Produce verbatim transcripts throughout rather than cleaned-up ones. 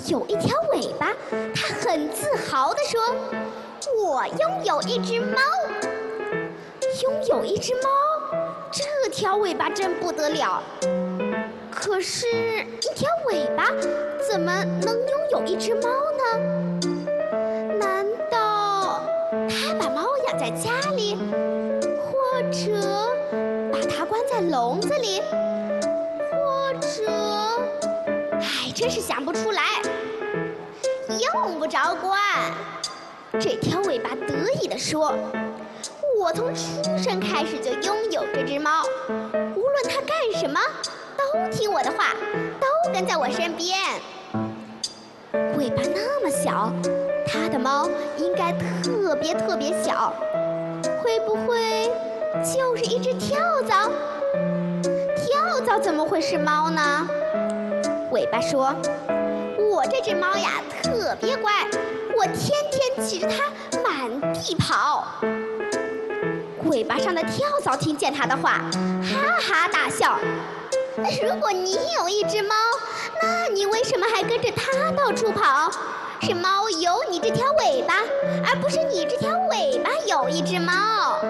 有一条尾巴，它很自豪地说：“我拥有一只猫。”拥有一只猫，这条尾巴真不得了。可是，一条尾巴怎么能拥有一只猫呢？难道他把猫养在家里，或者把它关在笼子里，或者……哎，真是想不出来。用不着关。这条尾巴得意地说：“我从出生开始就拥有这只猫，无论它干什么，都听我的话，都跟在我身边。”尾巴那么小，它的猫应该特别特别小，会不会就是一只跳蚤？跳蚤怎么会是猫呢？尾巴说：“我这只猫呀特别乖，我天天骑着它满地跑。”尾巴上的跳蚤听见他的话，哈哈大笑。如果你有一只猫，那你为什么还跟着它到处跑？是猫有你这条尾巴，而不是你这条尾巴有一只猫。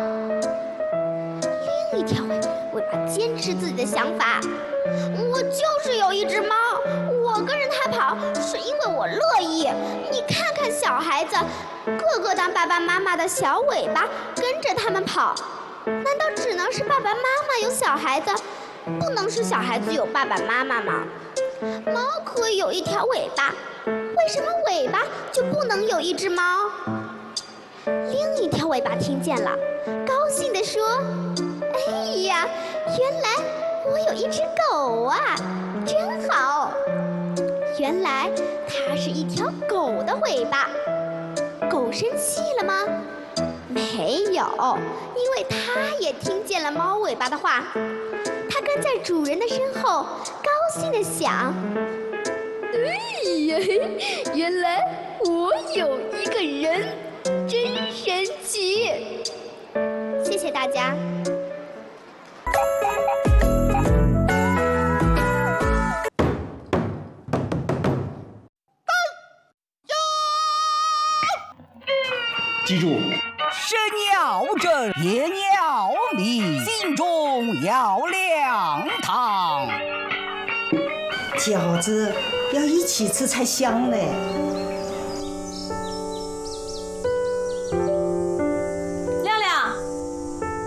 另一条尾巴坚持自己的想法：“我就是有一只猫，我跟着它跑是因为我乐意。你看看小孩子，个个当爸爸妈妈的小尾巴，跟着他们跑。难道只能是爸爸妈妈有小孩子，不能是小孩子有爸爸妈妈吗？猫可以有一条尾巴，为什么尾巴就不能有一只猫？”另一条尾巴听见了，高兴地说：“哎呀，原来我有一只狗啊，真好！”原来它是一条狗的尾巴。狗生气了吗？没有，因为它也听见了猫尾巴的话。它跟在主人的身后，高兴地想：“哎呀，原来我有一个人，真神奇！”谢谢大家。 记住， 生要正，言要明，心中要亮堂。 饺子要一起吃才香嘞。